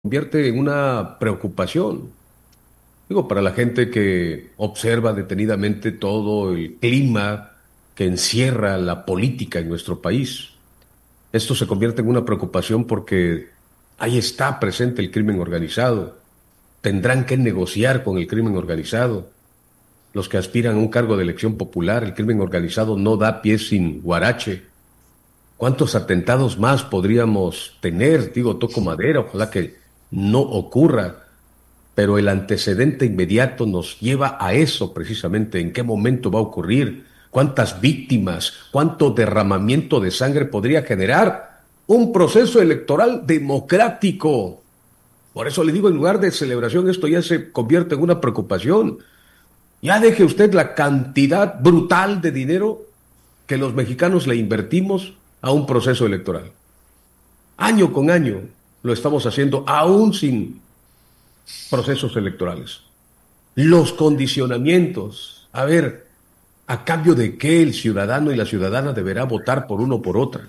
convierte en una preocupación. Digo, para la gente que observa detenidamente todo el clima que encierra la política en nuestro país. Esto se convierte en una preocupación porque ahí está presente el crimen organizado. Tendrán que negociar con el crimen organizado. Los que aspiran a un cargo de elección popular, el crimen organizado no da pie sin guarache. ¿Cuántos atentados más podríamos tener? Digo, toco madera, ojalá que no ocurra, pero el antecedente inmediato nos lleva a eso precisamente, en qué momento va a ocurrir, cuántas víctimas, cuánto derramamiento de sangre podría generar un proceso electoral democrático. Por eso le digo, en lugar de celebración, esto ya se convierte en una preocupación. Ya deje usted la cantidad brutal de dinero que los mexicanos le invertimos a un proceso electoral. Año con año lo estamos haciendo aún sin procesos electorales. Los condicionamientos. A ver, ¿a cambio de qué el ciudadano y la ciudadana deberá votar por uno o por otra?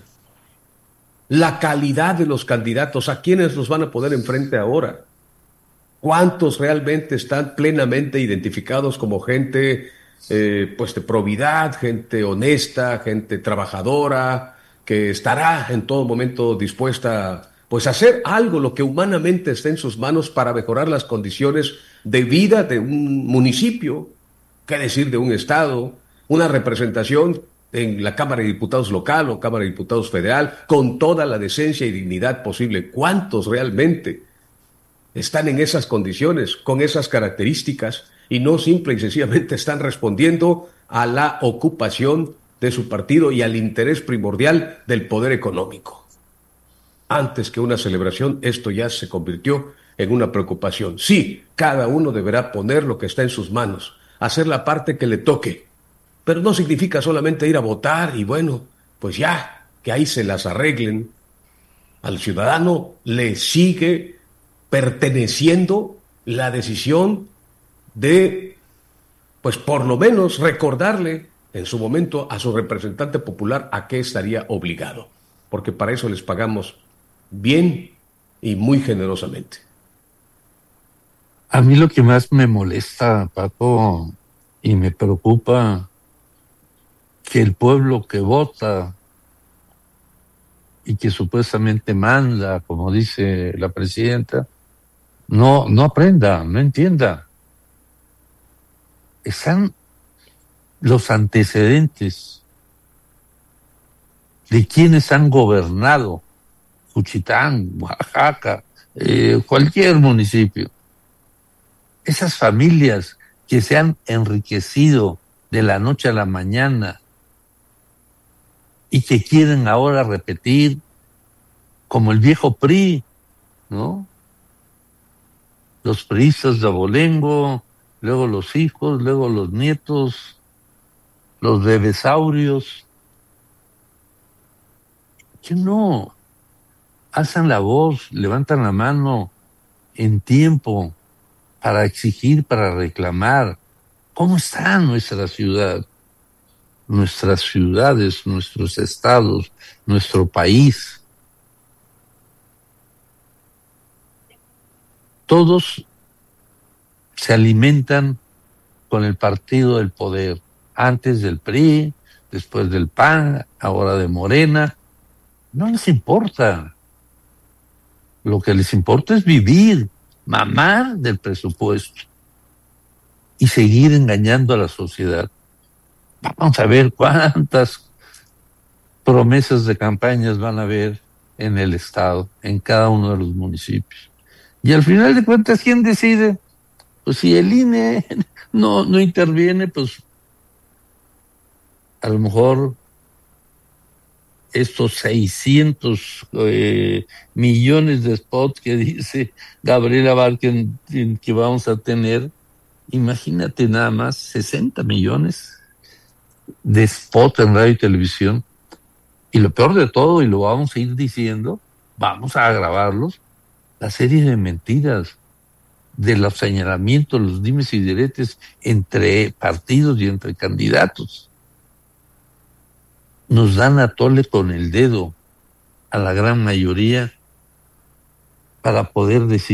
La calidad de los candidatos, ¿a quiénes los van a poner enfrente ahora? ¿Cuántos realmente están plenamente identificados como gente pues de probidad, gente honesta, gente trabajadora, que estará en todo momento dispuesta pues a hacer algo, lo que humanamente esté en sus manos para mejorar las condiciones de vida de un municipio, qué decir de un estado, una representación en la Cámara de Diputados local o Cámara de Diputados federal, con toda la decencia y dignidad posible? ¿Cuántos realmente están en esas condiciones, con esas características, y no simple y sencillamente están respondiendo a la ocupación de su partido y al interés primordial del poder económico? Antes que una celebración, esto ya se convirtió en una preocupación. Sí, cada uno deberá poner lo que está en sus manos, hacer la parte que le toque, pero no significa solamente ir a votar y bueno, pues ya, que ahí se las arreglen. Al ciudadano le sigue perteneciendo la decisión de, pues por lo menos recordarle en su momento a su representante popular a qué estaría obligado, porque para eso les pagamos bien y muy generosamente. A mí lo que más me molesta, Paco, y me preocupa, que el pueblo que vota y que supuestamente manda, como dice la presidenta, no aprenda, no entienda. Están los antecedentes de quienes han gobernado Juchitán, Oaxaca, cualquier municipio. Esas familias que se han enriquecido de la noche a la mañana y que quieren ahora repetir como el viejo PRI, ¿no? Los priistas de abolengo, luego los hijos, luego los nietos, los bebesaurios, que no alzan la voz, levantan la mano en tiempo para exigir, para reclamar. ¿Cómo está nuestra ciudad? Nuestras ciudades, nuestros estados, nuestro país. Todos se alimentan con el partido del poder, antes del PRI, después del PAN, ahora de Morena. No les importa. Lo que les importa es vivir, mamar del presupuesto y seguir engañando a la sociedad. Vamos a ver cuántas promesas de campañas van a haber en el estado, en cada uno de los municipios. Y al final de cuentas, ¿quién decide? Pues si el INE no interviene, pues a lo mejor estos 600 millones de spots que dice Gabriela Barker que vamos a tener, imagínate nada más 60 millones de spots en radio y televisión. Y lo peor de todo, y lo vamos a ir diciendo, vamos a grabarlos, la serie de mentiras, de los señalamientos, los dimes y diretes entre partidos y entre candidatos. Nos dan a tole con el dedo a la gran mayoría para poder decidir.